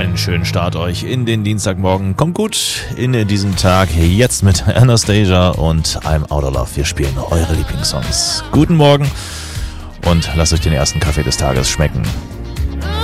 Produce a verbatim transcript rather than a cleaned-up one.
einen schönen Start euch in den Dienstagmorgen. Kommt gut in diesen Tag. Jetzt mit Anastasia und I'm Out of Love. Wir spielen eure Lieblingssongs. Guten Morgen und lasst euch den ersten Kaffee des Tages schmecken.